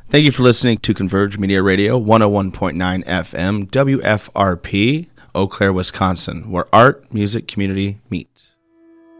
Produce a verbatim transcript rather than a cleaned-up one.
Thank you for listening to Converge Media Radio, one oh one point nine F M, W F R P, Eau Claire, Wisconsin, where art, music, community meet.